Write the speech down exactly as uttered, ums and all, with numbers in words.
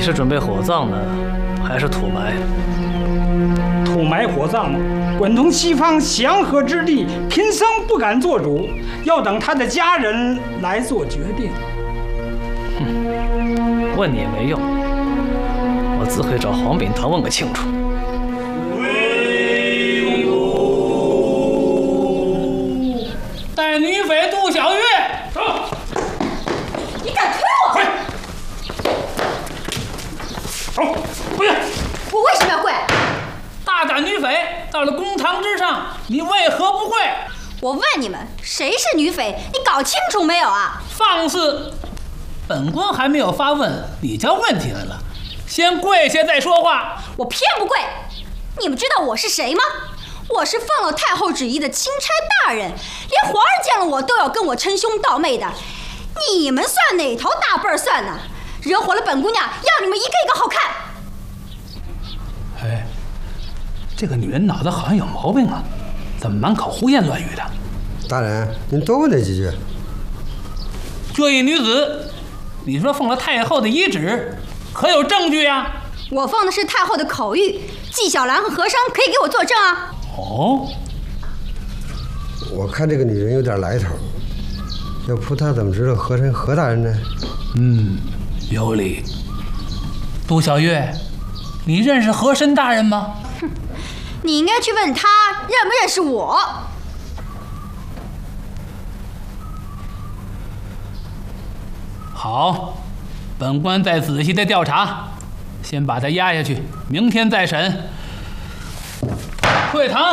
是准备火葬呢，还是土埋？ 土埋火葬，滚同西方祥和之地，贫僧不敢做主，要等他的家人来做决定。 哼，问你也没用，我自会找黄秉堂问个清楚。 威武！带女匪杜小月，走！ 你敢推我？ 跪！走，跪下！ 我为什么要跪？ 大胆女匪到了公堂之上，你为何不跪？ 我问你们，谁是女匪？你搞清楚没有啊？ 放肆！本官还没有发问，你就问起来了。先跪下再说话。 我偏不跪。你们知道我是谁吗？我是奉了太后旨意的钦差大人，连皇上见了我都要跟我称兄道妹的。你们算哪头大辈儿算呢？惹火了本姑娘，要你们一个一个好看。 哎，这个女人脑子好像有毛病啊，怎么满口胡言乱语的？ 大人，您多问他几句。 这一女子，你说奉了太后的遗旨，可有证据呀？ 我奉的是太后的口谕，纪晓岚和和珅可以给我作证啊。 哦， 我看这个女人有点来头，要不她怎么知道和珅何大人呢？ 嗯，有理。杜小月，你认识和珅大人吗？ 哼，你应该去问他认不认识我。 好，本官再仔细的调查，先把他押下去，明天再审。退堂。